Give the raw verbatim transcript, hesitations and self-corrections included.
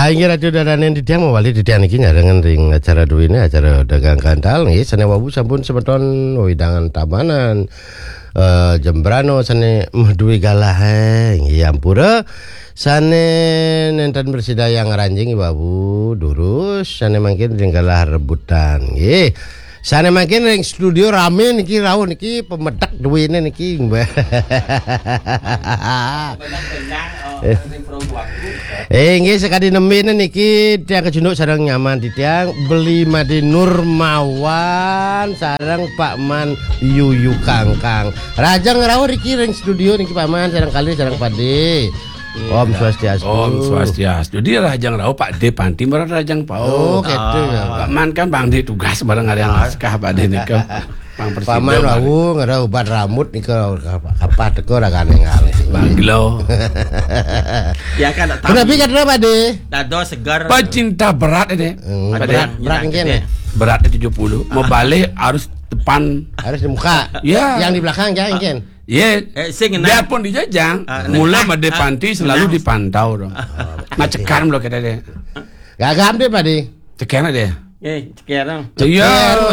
Ah, ini radio daranen di tiang mawali di tiang iki nyarengan ring acara dua ini acara dagang kandal nggih sane wabu sampun semeton widangan tamanan uh, Jembrano sane duwe galah nggih ampura sane nenten bersidaya ngaranjing wabu durus sane mangkin ring galah rebutan nggih. Sana makin ring studio rame niki rawon niki pemedak duwene niki. Eh nggih sekadi nemene niki tiang kejunduk sareng nyaman di tiang beli Madi Nurmawan sareng Pak Man Yuyu Kangkang. Rajang rawon niki ring studio niki Pak Man sareng kali sareng Pade. Om Swastiastu. Om Swastiastu. Jadi Rajang Rau Pak D Panti marang Rajang Pau. Oh, gitu ya. Pak Man kan Bang D tugas bareng ada yang naskah Pak D nika. Pak Man Rau ngara obat rambut nika apa teko ra kane ngali. Bang Glo. Ya kan tak. Kenapa katanya Pak D? Dado segar. Pecinta berat ini. Berat berat ngene. Beratnya tujuh puluh. Mau balik harus depan, harus di muka. Ya. Yang di belakang jangan ngene. Ye, eh, dia pun dijajang, uh, mulai Made uh, Panti selalu uh, dipantau dong. Nah cekar lo kita deh. Gagam deh Pak D. Cekar deh. Eh, cekar. Iya.